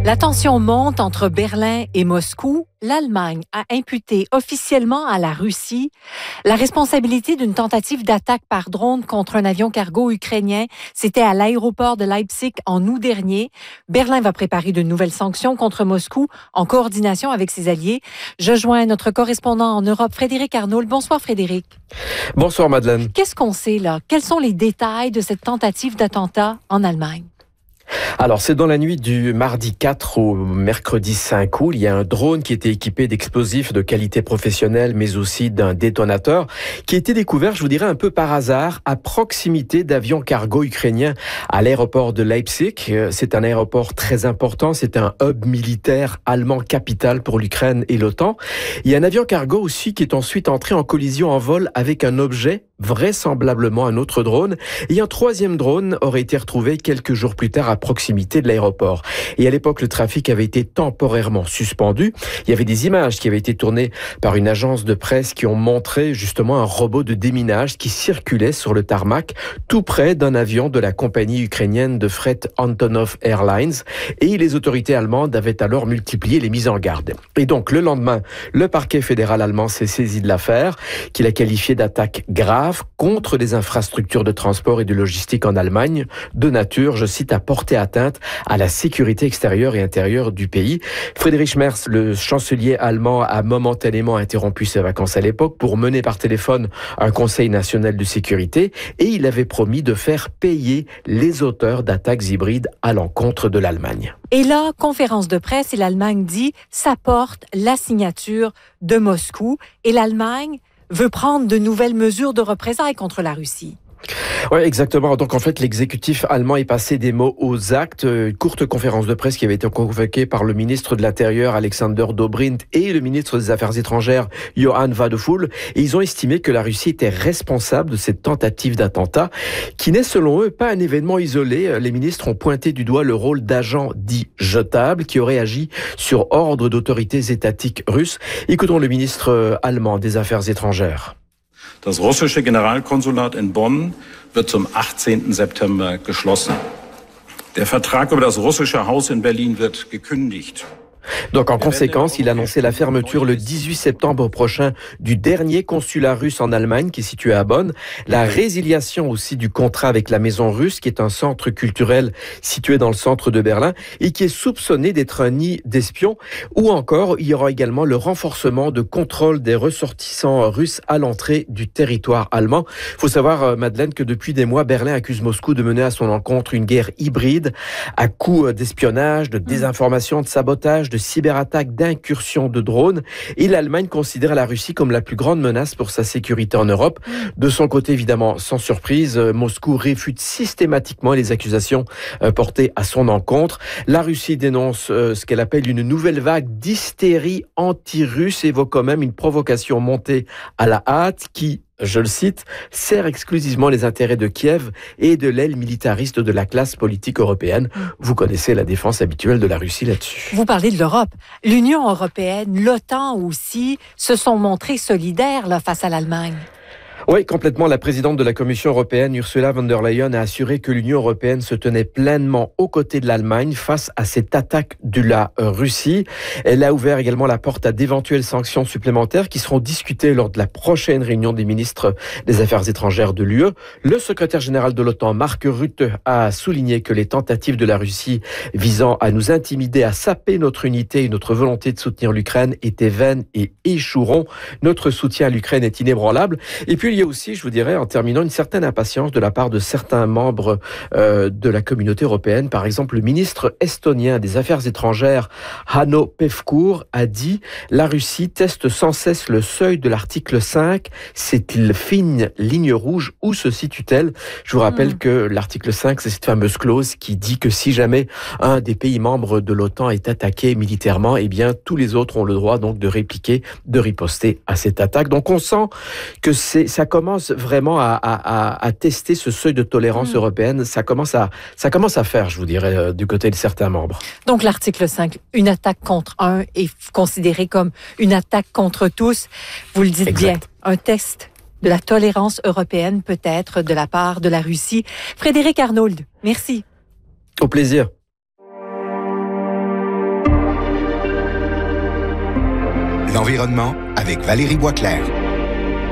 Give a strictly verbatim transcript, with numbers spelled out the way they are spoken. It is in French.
La tension monte entre Berlin et Moscou. L'Allemagne a imputé officiellement à la Russie la responsabilité d'une tentative d'attaque par drone contre un avion cargo ukrainien. C'était à l'aéroport de Leipzig en août dernier. Berlin va préparer de nouvelles sanctions contre Moscou en coordination avec ses alliés. Je joins notre correspondant en Europe, Frédéric Arnault. Bonsoir Frédéric. Bonsoir Madeleine. Qu'est-ce qu'on sait là? Quels sont les détails de cette tentative d'attentat en Allemagne? Alors, c'est dans la nuit du mardi quatre au mercredi cinq août. Il y a un drone qui était équipé d'explosifs de qualité professionnelle, mais aussi d'un détonateur, qui a été découvert, je vous dirais, un peu par hasard, à proximité d'avions cargo ukrainiens à l'aéroport de Leipzig. C'est un aéroport très important. C'est un hub militaire allemand capital pour l'Ukraine et l'OTAN. Il y a un avion cargo aussi qui est ensuite entré en collision en vol avec un objet, vraisemblablement un autre drone. Et un troisième drone aurait été retrouvé quelques jours plus tard à proximité de l'aéroport. Et à l'époque, le trafic avait été temporairement suspendu. Il y avait des images qui avaient été tournées par une agence de presse qui ont montré justement un robot de déminage qui circulait sur le tarmac tout près d'un avion de la compagnie ukrainienne de fret Antonov Airlines. Et les autorités allemandes avaient alors multiplié les mises en garde. Et donc, le lendemain, le parquet fédéral allemand s'est saisi de l'affaire, qu'il a qualifié d'attaque grave contre les infrastructures de transport et de logistique en Allemagne, de nature, je cite, à porter atteinte à la sécurité extérieure et intérieure du pays. Friedrich Merz, le chancelier allemand, a momentanément interrompu ses vacances à l'époque pour mener par téléphone un conseil national de sécurité et il avait promis de faire payer les auteurs d'attaques hybrides à l'encontre de l'Allemagne. Et là, conférence de presse et l'Allemagne dit « ça porte la signature de Moscou » et l'Allemagne veut prendre de nouvelles mesures de représailles contre la Russie. Oui, exactement. Donc, en fait, l'exécutif allemand est passé des mots aux actes. Une courte conférence de presse qui avait été convoquée par le ministre de l'Intérieur, Alexander Dobrindt, et le ministre des Affaires étrangères, Johann Wadephul. Et ils ont estimé que la Russie était responsable de cette tentative d'attentat, qui n'est, selon eux, pas un événement isolé. Les ministres ont pointé du doigt le rôle d'agents dits jetables qui auraient agi sur ordre d'autorités étatiques russes. Écoutons le ministre allemand des Affaires étrangères. Das russische Generalkonsulat in Bonn wird zum achtzehnten September geschlossen. Der Vertrag über das russische Haus in Berlin wird gekündigt. Donc, en conséquence, il a annoncé la fermeture le dix-huit septembre prochain du dernier consulat russe en Allemagne, qui est situé à Bonn. La résiliation aussi du contrat avec la Maison Russe, qui est un centre culturel situé dans le centre de Berlin et qui est soupçonné d'être un nid d'espions. Ou encore, il y aura également le renforcement de contrôle des ressortissants russes à l'entrée du territoire allemand. Il faut savoir, Madeleine, que depuis des mois, Berlin accuse Moscou de mener à son encontre une guerre hybride à coups d'espionnage, de désinformation, de sabotage, de cyberattaques, d'incursions de drones. Et l'Allemagne considère la Russie comme la plus grande menace pour sa sécurité en Europe. De son côté, évidemment, sans surprise, Moscou réfute systématiquement les accusations portées à son encontre. La Russie dénonce ce qu'elle appelle une nouvelle vague d'hystérie anti-russe, évoquant même une provocation montée à la hâte qui, je le cite, sert exclusivement les intérêts de Kiev et de l'aile militariste de la classe politique européenne. Vous connaissez la défense habituelle de la Russie là-dessus. Vous parlez de l'Europe. L'Union européenne, l'OTAN aussi, se sont montrés solidaires là, face à l'Allemagne. Oui, complètement. La présidente de la Commission européenne, Ursula von der Leyen, a assuré que l'Union européenne se tenait pleinement aux côtés de l'Allemagne face à cette attaque de la Russie. Elle a ouvert également la porte à d'éventuelles sanctions supplémentaires qui seront discutées lors de la prochaine réunion des ministres des Affaires étrangères de l'U E. Le secrétaire général de l'OTAN, Mark Rutte, a souligné que les tentatives de la Russie visant à nous intimider, à saper notre unité et notre volonté de soutenir l'Ukraine étaient vaines et échoueront. Notre soutien à l'Ukraine est inébranlable. Et puis, il y a aussi, je vous dirais, en terminant, une certaine impatience de la part de certains membres euh, de la communauté européenne. Par exemple, le ministre estonien des Affaires étrangères, Hanno Pevkur, a dit « La Russie teste sans cesse le seuil de l'article cinq. C'est une fine ligne rouge. Où se situe-t-elle » Je vous rappelle mmh. que l'article cinq, c'est cette fameuse clause qui dit que si jamais un des pays membres de l'OTAN est attaqué militairement, eh bien, tous les autres ont le droit donc de répliquer, de riposter à cette attaque. Donc, on sent que c'est ça commence vraiment à, à, à tester ce seuil de tolérance mmh. européenne. Ça commence à, ça commence à faire, je vous dirais, euh, du côté de certains membres. Donc, l'article cinq, une attaque contre un est considérée comme une attaque contre tous. Vous le dites exact. Bien, un test de la tolérance européenne peut-être de la part de la Russie. Frédéric Arnault, merci. Au plaisir. L'environnement avec Valérie Boisclair.